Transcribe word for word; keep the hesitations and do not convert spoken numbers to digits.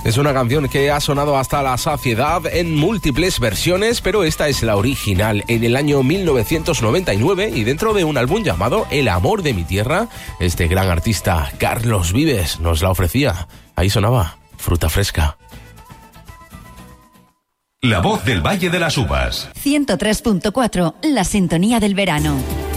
Es una canción que ha sonado hasta la saciedad en múltiples versiones, pero esta es la original en el año mil novecientos noventa y nueve y dentro de un álbum llamado El amor de mi tierra, este gran artista Carlos Vives nos la ofrecía. Ahí sonaba Fruta Fresca. La voz del Valle de las Uvas. ciento tres punto cuatro, la sintonía del verano.